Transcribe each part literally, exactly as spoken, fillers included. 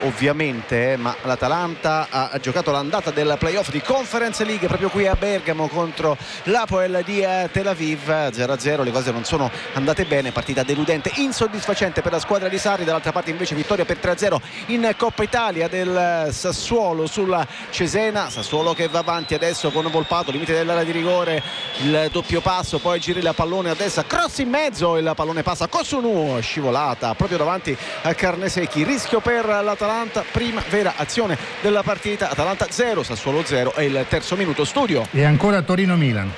ovviamente, ma l'Atalanta ha giocato l'andata del playoff di Conference League proprio qui a Bergamo contro l'Hapoel di Tel Aviv. Zero a zero, le cose non sono andate bene, partita deludente, insoddisfacente per la squadra di Sarri. Dall'altra parte invece vittoria per tre a zero in Coppa Italia del Sassuolo sulla Cesena. Sassuolo che va avanti adesso con Volpato, limite dell'area di rigore, il doppio passo, poi gira il pallone a destra, cross in mezzo, il pallone passa a Kosunu, scivolata proprio davanti a Carnesecchi. Rischio per l'Atalanta, prima vera azione della partita. Atalanta zero, Sassuolo zero, è il terzo minuto. Studio. E ancora Torino-Milan.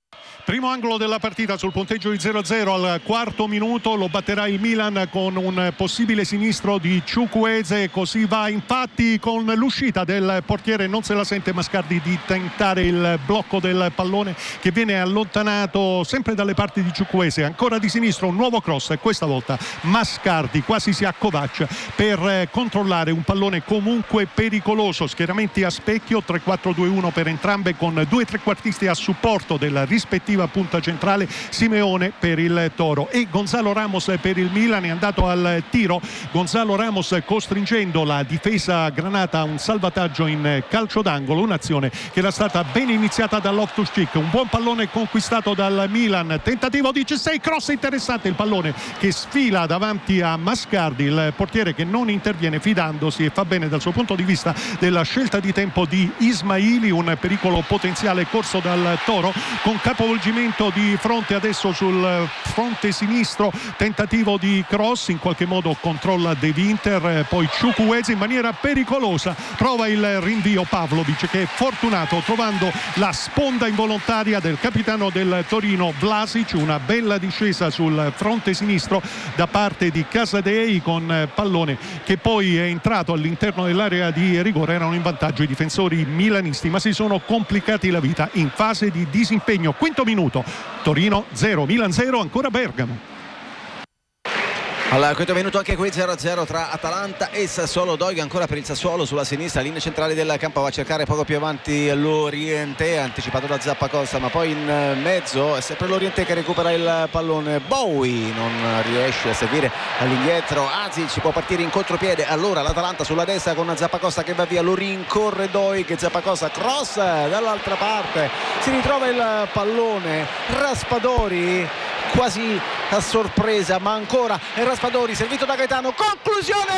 Primo angolo della partita sul punteggio di zero a zero al quarto minuto, lo batterà il Milan con un possibile sinistro di Chukwueze, così va infatti con l'uscita del portiere, non se la sente Mascardi di tentare il blocco del pallone che viene allontanato sempre dalle parti di Chukwueze. Ancora di sinistro un nuovo cross e questa volta Mascardi quasi si accovaccia per controllare un pallone comunque pericoloso. Schieramenti a specchio, tre quattro due uno per entrambe, con due trequartisti a supporto della rispettiva punta centrale. Simeone per il Toro e Gonzalo Ramos per il Milan è andato al tiro. Gonzalo Ramos costringendo la difesa granata a un salvataggio in calcio d'angolo, un'azione che era stata ben iniziata da Loftus-Cheek. Un buon pallone conquistato dal Milan, tentativo di Cissei, cross interessante, il pallone che sfila davanti a Mascardi, il portiere che non interviene fidandosi e fa bene dal suo punto di vista della scelta di tempo di Ismaili. Un pericolo potenziale corso dal Toro con capovolgimento di fronte adesso sul fronte sinistro, tentativo di cross, in qualche modo controlla De Winter, poi Chukwueze in maniera pericolosa trova il rinvio Pavlovic, che è fortunato trovando la sponda involontaria del capitano del Torino Vlasic. Una bella discesa sul fronte sinistro da parte di Casadei con pallone che poi è entrato all'interno dell'area di rigore. Erano in vantaggio i difensori milanisti, ma si sono complicati la vita in fase di disimpegno. Quinto minuto, Torino zero, Milan zero, ancora Bergamo. Al quinto minuto anche qui zero a zero tra Atalanta e Sassuolo. Doig ancora per il Sassuolo sulla sinistra, linea centrale del campo, va a cercare poco più avanti l'Oriente, anticipato da Zappacosta, ma poi in mezzo è sempre l'Oriente che recupera il pallone. Bowie non riesce a seguire all'indietro, Azic può partire in contropiede, allora l'Atalanta sulla destra con Zappacosta che va via, lo rincorre Doig, Zappacosta cross dall'altra parte, si ritrova il pallone, Raspadori quasi a sorpresa, ma ancora è Raspadori servito da Gaetano, conclusione,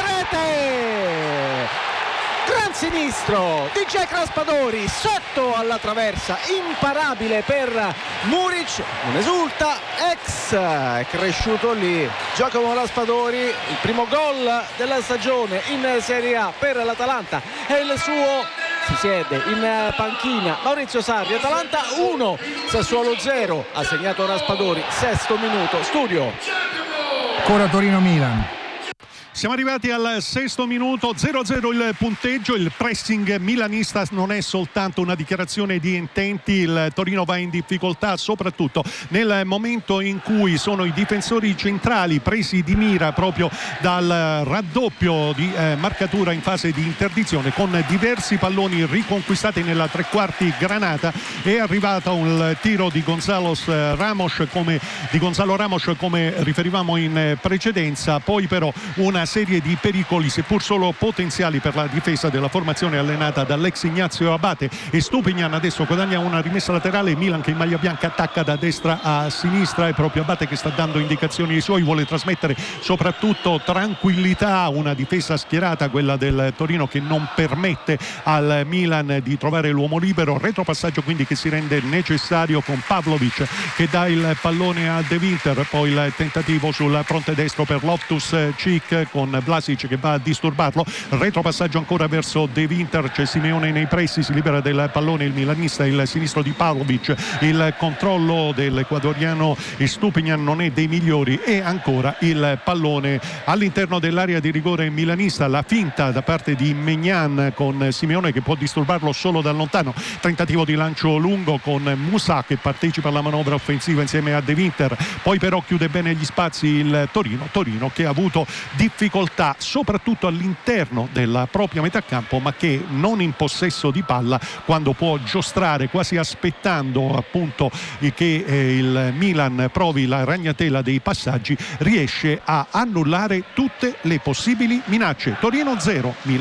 rete, gran sinistro di Jack Raspadori sotto alla traversa, imparabile per Muric, non esulta, ex è cresciuto lì Giacomo Raspadori, il primo gol della stagione in Serie A per l'Atalanta è il suo. Si siede in panchina Maurizio Sarri. Atalanta uno, Sassuolo zero, ha segnato Raspadori, sesto minuto. Studio. Ancora Torino-Milan. Siamo arrivati al sesto minuto, zero a zero il punteggio. Il pressing milanista non è soltanto una dichiarazione di intenti, il Torino va in difficoltà soprattutto nel momento in cui sono i difensori centrali presi di mira proprio dal raddoppio di eh, marcatura in fase di interdizione, con diversi palloni riconquistati nella tre quarti granata. È arrivato un tiro di Gonzalo Ramos come, di Gonzalo Ramos come riferivamo in precedenza, poi però una serie di pericoli seppur solo potenziali per la difesa della formazione allenata dall'ex Ignazio Abate. E Stupignan adesso guadagna una rimessa laterale, Milan che in maglia bianca attacca da destra a sinistra, è proprio Abate che sta dando indicazioni ai suoi, vuole trasmettere soprattutto tranquillità, una difesa schierata quella del Torino che non permette al Milan di trovare l'uomo libero. Retropassaggio quindi che si rende necessario con Pavlovic che dà il pallone a De Winter, poi il tentativo sul fronte destro per Loftus-Cheek con Vlasic che va a disturbarlo, retropassaggio ancora verso De Winter, c'è Simeone nei pressi, si libera del pallone il milanista, il sinistro di Pavlovic, il controllo dell'ecuadoriano Stupignan non è dei migliori e ancora il pallone all'interno dell'area di rigore milanista, la finta da parte di Maignan con Simeone che può disturbarlo solo da lontano, tentativo di lancio lungo con Musa che partecipa alla manovra offensiva insieme a De Winter, poi però chiude bene gli spazi il Torino, Torino che ha avuto difficoltà difficoltà soprattutto all'interno della propria metà campo, ma che non in possesso di palla, quando può giostrare quasi aspettando appunto che eh, il Milan provi la ragnatela dei passaggi, riesce a annullare tutte le possibili minacce. Torino zero, Milan